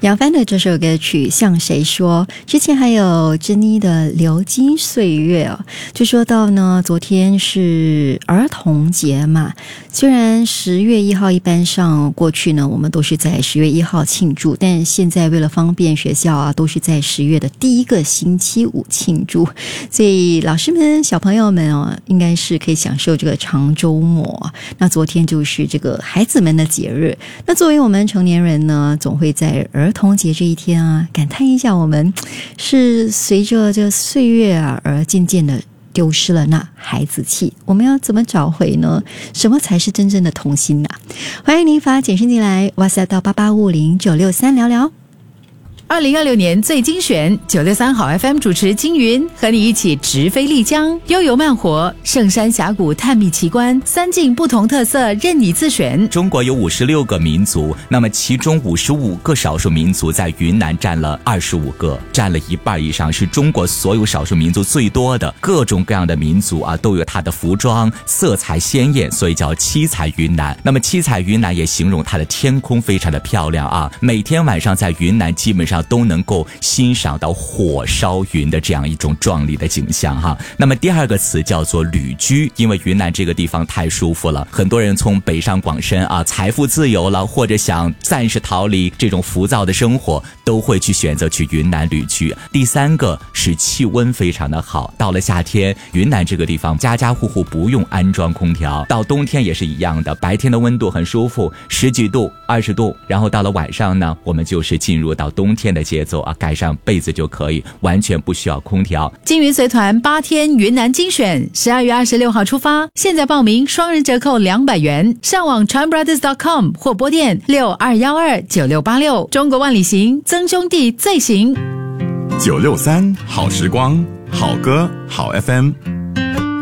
杨帆的这首歌曲《向谁说》，之前还有珍妮的《流金岁月》哦。就说到呢，昨天是儿童节嘛，虽然10月1号一般上过去呢，我们都是在10月1号庆祝，但现在为了方便学校啊，都是在10月的第一个星期五庆祝，所以老师们、小朋友们哦，应该是可以享受这个长周末。那昨天就是这个孩子们的节日，那作为我们成年人呢，总会在儿童节这一天啊，感叹一下我们是随着这岁月啊而渐渐的丢失了那孩子气，我们要怎么找回呢？什么才是真正的童心啊？欢迎您发简讯进来 WhatsApp 到88509663聊聊。 2026年最精选963好 FM 主持金云和你一起直飞丽江，悠游慢活，圣山峡谷探秘奇观，三境不同特色任你自选。 中国有56个民族，那么其中55个少数民族在云南占了25个，占了一半以上，是中国所有少数民族最多的。各种各样的民族啊，都有它的服装，色彩鲜艳，所以叫七彩云南。那么七彩云南也形容它的天空非常的漂亮啊，每天晚上在云南基本上都能够欣赏到火烧云的这样一种壮丽的景象哈。那么第二个词叫做旅居，因为云南这个地方太舒服了，很多人从北上广深啊，财富自由了，或者想暂时逃离这种浮躁的生活，都会去选择去云南旅居。第三个是气温非常的好，到了夏天，云南这个地方家家户户不用安装空调，到冬天也是一样的，白天的温度很舒服，10几度、20度，然后到了晚上呢，我们就是进入到冬天的节奏啊，盖上被子就可以，完全不需要空调。 金云随团8天云南精选，12月26号出发，现在报名双人折扣200元，上网 tranbrothers.com 或拨电62129686。中国万里行，曾兄弟最行。 963好时光，好歌好 FM。